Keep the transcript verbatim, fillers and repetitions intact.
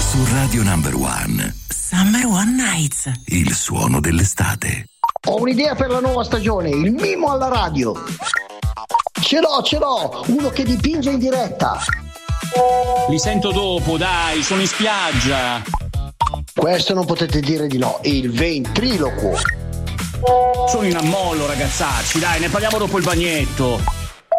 Su Radio Number One. Summer One Nights. Il suono dell'estate. Ho un'idea per la nuova stagione, il mimo alla radio. Ce l'ho, ce l'ho, uno che dipinge in diretta. Li sento dopo, dai, sono in spiaggia. Questo non potete dire di no, il ventriloquo. Sono in ammollo, ragazzacci, dai, ne parliamo dopo il bagnetto.